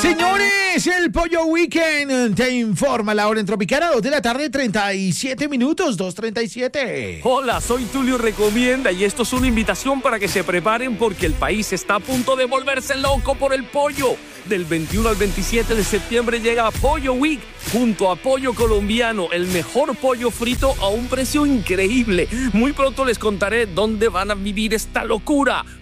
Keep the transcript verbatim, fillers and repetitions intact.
Señores, el Pollo Weekend te informa la hora en Tropicana, dos de la tarde, treinta y siete minutos, dos treinta y siete. Hola, soy Tulio Recomienda y esto es una invitación para que se preparen porque el país está a punto de volverse loco por el pollo. Del veintiuno al veintisiete de septiembre llega Pollo Week junto a Pollo Colombiano, el mejor pollo frito a un precio increíble. Muy pronto les contaré dónde van a vivir esta locura.